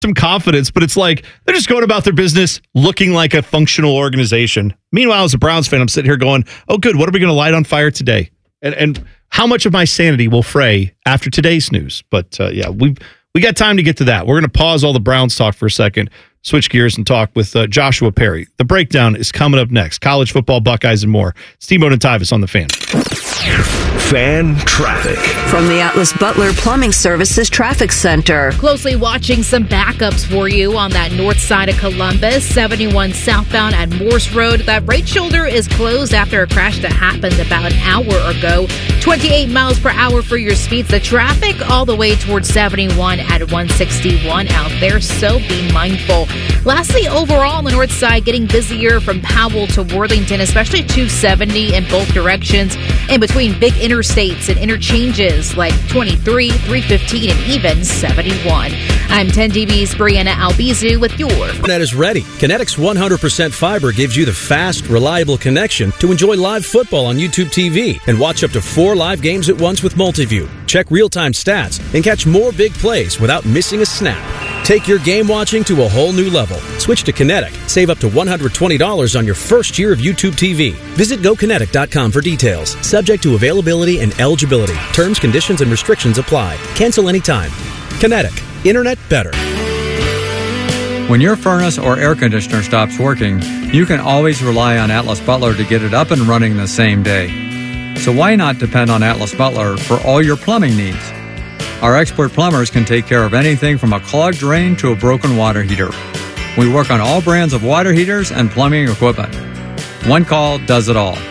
some confidence, but it's like they're just going about their business looking like a functional organization. Meanwhile, as a Browns fan, I'm sitting here going, oh, good. What are we going to light on fire today? And how much of my sanity will fray after today's news? But yeah, we got time to get to that. We're going to pause all the Browns talk for a second, switch gears and talk with Joshua Perry. The breakdown is coming up next. College football, Buckeyes, and more. Steamboat and Tyvis on the Fan. Fan traffic. From the Atlas Butler Plumbing Services Traffic Center. Closely watching some backups for you on that north side of Columbus. 71 southbound at Morse Road. That right shoulder is closed after a crash that happened about an hour ago. 28 miles per hour for your speeds. The traffic all the way towards 71 at 161 out there, so be mindful. Lastly, overall on the north side, getting busier from Powell to Worthington, especially 270 in both directions, in between big interstates and interchanges like 23, 315, and even 71. I'm 10TV's Brianna Albizu with your Internet is ready. Kinetic's 100% fiber gives you the fast, reliable connection to enjoy live football on YouTube TV and watch up to 4 live games at once with Multiview. Check real-time stats and catch more big plays without missing a snap. Take your game watching to a whole new level. Switch to Kinetic. Save up to $120 on your first year of YouTube TV. Visit GoKinetic.com for details. Subject to availability and eligibility. Terms, conditions, and restrictions apply. Cancel anytime. Kinetic. Internet better. When your furnace or air conditioner stops working, you can always rely on Atlas Butler to get it up and running the same day. So why not depend on Atlas Butler for all your plumbing needs? Our expert plumbers can take care of anything from a clogged drain to a broken water heater. We work on all brands of water heaters and plumbing equipment. One call does it all.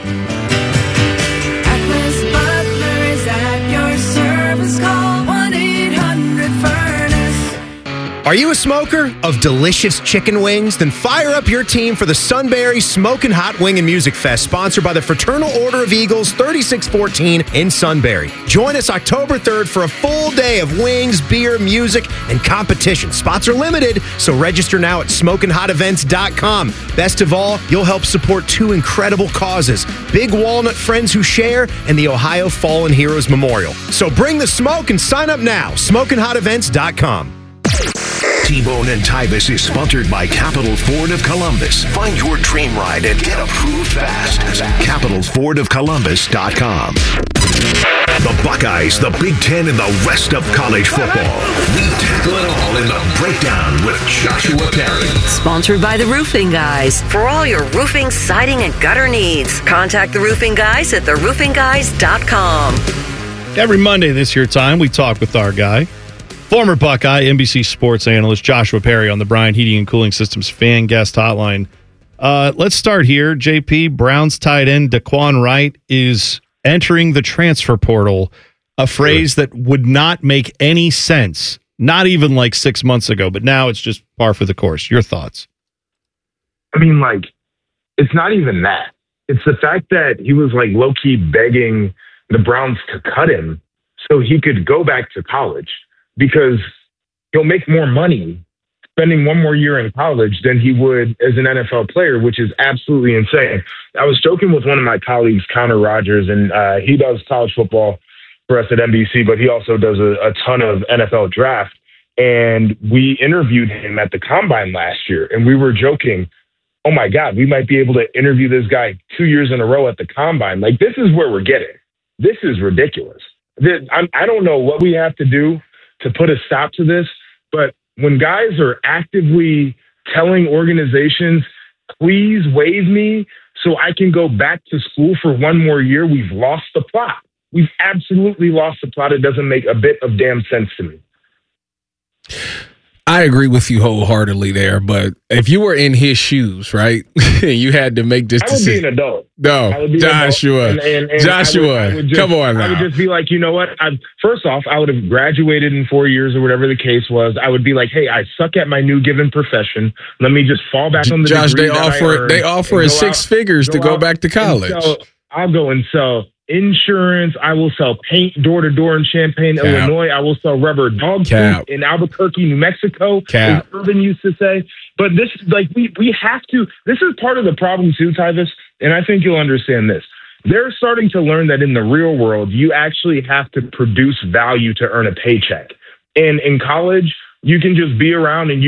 Atlas Butler is at your service. Call 1-800-FURNACE. Are you a smoker of delicious chicken wings? Then fire up your team for the Sunbury Smokin' Hot Wing and Music Fest, sponsored by the Fraternal Order of Eagles, 3614 in Sunbury. Join us October 3rd for a full day of wings, beer, music, and competition. Spots are limited, so register now at SmokinHotEvents.com. Best of all, you'll help support 2 incredible causes: Big Walnut Friends Who Share and the Ohio Fallen Heroes Memorial. So bring the smoke and sign up now. SmokinHotEvents.com. T-Bone and Tyvis is sponsored by Capital Ford of Columbus. Find your dream ride and get approved fast. CapitalFordOfColumbus.com. The Buckeyes, the Big Ten, and the rest of college football. We tackle it all in the breakdown with Joshua Perry. Sponsored by the Roofing Guys. For all your roofing, siding, and gutter needs, contact the Roofing Guys at theroofingguys.com. Every Monday this year time, we talk with our guy, former Buckeye, NBC sports analyst Joshua Perry on the Bryant Heating and Cooling Systems fan guest hotline. Let's start here. JP, Browns tight end Daquan Wright is entering the transfer portal, a phrase that would not make any sense, not even like 6 months ago, but now it's just par for the course. Your thoughts? I mean, like, it's not even that. It's the fact that he was like low-key begging the Browns to cut him so he could go back to college, because he'll make more money spending one more year in college than he would as an NFL player, which is absolutely insane. I was joking with one of my colleagues, Connor Rogers, and he does college football for us at NBC, but he also does a ton of NFL draft. And we interviewed him at the Combine last year, and we were joking, oh my God, we might be able to interview this guy 2 years in a row at the Combine. Like, this is where we're getting. This is ridiculous. I don't know what we have to do to put a stop to this, but when guys are actively telling organizations, please waive me so I can go back to school for one more year, we've lost the plot. We've absolutely lost the plot. It doesn't make a bit of damn sense to me. I agree with you wholeheartedly there, but if you were in his shoes, right, and you had to make this decision. I would be an adult. No, Joshua. Joshua, come on now. I would just be like, you know what? First off, I would have graduated in 4 years or whatever the case was. I would be like, hey, I suck at my new given profession. Let me just fall back on the Josh, degree they offer us 6 figures to go back to college. I'll go and sell insurance. I will sell paint door to door in Champaign, Illinois. I will sell rubber dog food in Albuquerque, New Mexico, as Urban used to say. But this, like, we have to. This is part of the problem too, Tyvis, and I think you'll understand this. They're starting to learn that in the real world, you actually have to produce value to earn a paycheck. And in college, you can just be around and